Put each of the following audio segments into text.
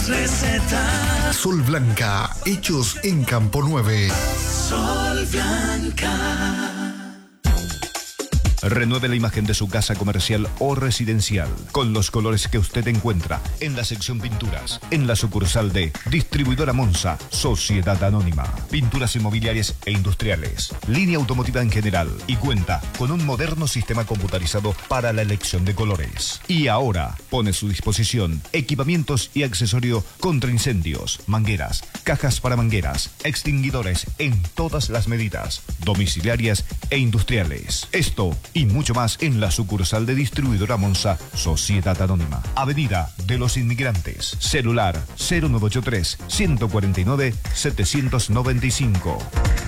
recetas. Sol Blanca, hechos en Campo 9. Sol Blanca. Renueve la imagen de su casa comercial o residencial con los colores que usted encuentra en la sección pinturas, en la sucursal de Distribuidora Monza, Sociedad Anónima. Pinturas inmobiliarias e industriales, línea automotiva en general y cuenta con un moderno sistema computarizado para la elección de colores. Y ahora pone a su disposición equipamientos y accesorio contra incendios, mangueras, cajas para mangueras, extinguidores en todas las medidas, domiciliarias e industriales. Esto y mucho más en la sucursal de Distribuidora Monza, Sociedad Anónima. Avenida de los Inmigrantes. Celular 0983 149 795.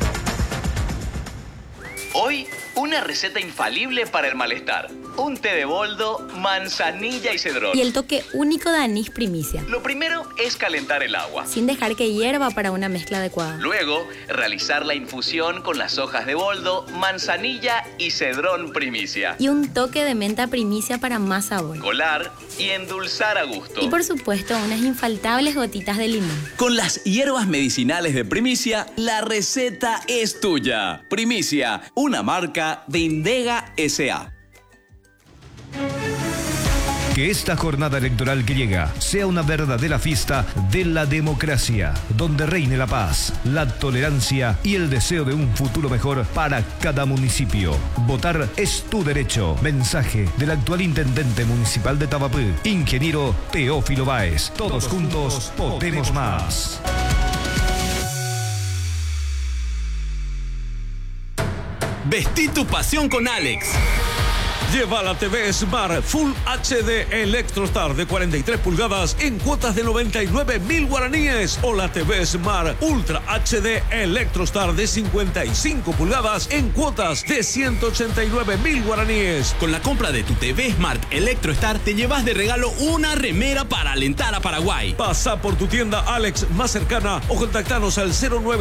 Hoy, una receta infalible para el malestar. Un té de boldo, manzanilla y cedrón. Y el toque único de anís primicia. Lo primero es calentar el agua. Sin dejar que hierva para una mezcla adecuada. Luego, realizar la infusión con las hojas de boldo, manzanilla y cedrón primicia. Y un toque de menta primicia para más sabor. Colar y endulzar a gusto. Y por supuesto, unas infaltables gotitas de limón. Con las hierbas medicinales de Primicia, la receta es tuya. Primicia, una marca de Indega S.A. Que esta jornada electoral que llega sea una verdadera fiesta de la democracia, donde reine la paz, la tolerancia y el deseo de un futuro mejor para cada municipio. Votar es tu derecho. Mensaje del actual intendente municipal de Tavapú, ingeniero Teófilo Báez. Todos juntos podemos más. Vestí tu pasión con Alex. Lleva la TV Smart Full HD Electrostar de 43 pulgadas en cuotas de 99.000 guaraníes o la TV Smart Ultra HD Electrostar de 55 pulgadas en cuotas de 189.000 guaraníes. Con la compra de tu TV Smart Electrostar te llevas de regalo una remera para alentar a Paraguay. Pasa por tu tienda Alex más cercana o contactanos al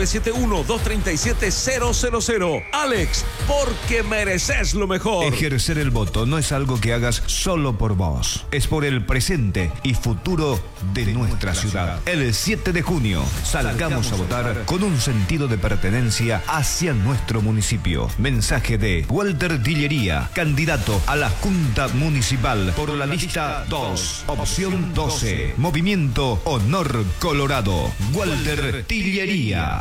0971-237-000. Alex, porque mereces lo mejor. Ejercer el voto no es algo que hagas solo por vos. Es por el presente y futuro de nuestra ciudad. El 7 de junio, salgamos a votar con un sentido de pertenencia hacia nuestro municipio. Mensaje de Walter Tillería, candidato a la Junta Municipal por la lista 2, opción 12. Movimiento Honor Colorado. Walter Tillería.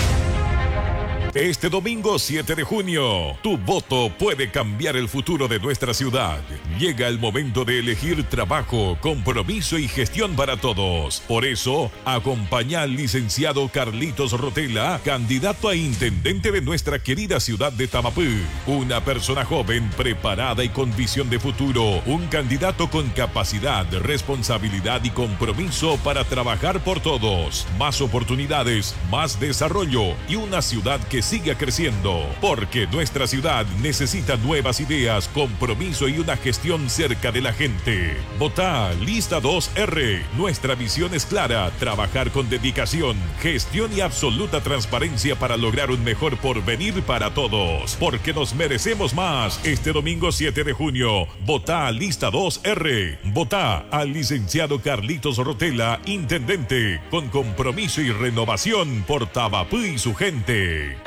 Este domingo 7 de junio, tu voto puede cambiar el futuro de nuestra ciudad. Llega el momento de elegir trabajo, compromiso y gestión para todos. Por eso, acompaña al licenciado Carlitos Rotella, candidato a intendente de nuestra querida ciudad de Tavapú. Una persona joven, preparada y con visión de futuro. Un candidato con capacidad, responsabilidad y compromiso para trabajar por todos. Más oportunidades, más desarrollo y una ciudad que siga creciendo, porque nuestra ciudad necesita nuevas ideas, compromiso y una gestión cerca de la gente. Vota Lista 2R. Nuestra visión es clara: trabajar con dedicación, gestión y absoluta transparencia para lograr un mejor porvenir para todos, porque nos merecemos más. Este domingo 7 de junio, vota Lista 2R. Vota al licenciado Carlitos Rotella, intendente, con compromiso y renovación por Tavapú y su gente.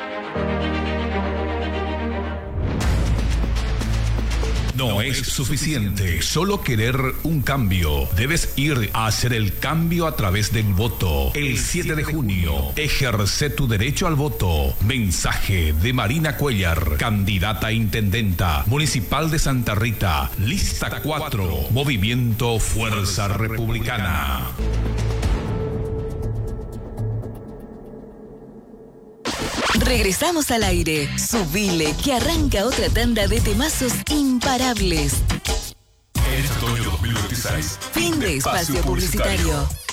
No es suficiente solo querer un cambio. Debes ir a hacer el cambio a través del voto. El 7 de junio, ejerce tu derecho al voto. Mensaje de Marina Cuellar, candidata a intendenta municipal de Santa Rita, lista 4, Movimiento Fuerza Republicana. Regresamos al aire. Subile, que arranca otra tanda de temazos imparables. En este otoño 2026. Fin de espacio publicitario.